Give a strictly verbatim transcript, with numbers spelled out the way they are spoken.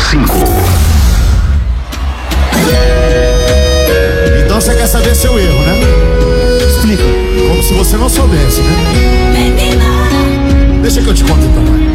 cinco. Então você quer saber seu erro, né? Explica. Como se você não soubesse, né? Deixa que eu te conto então, vai.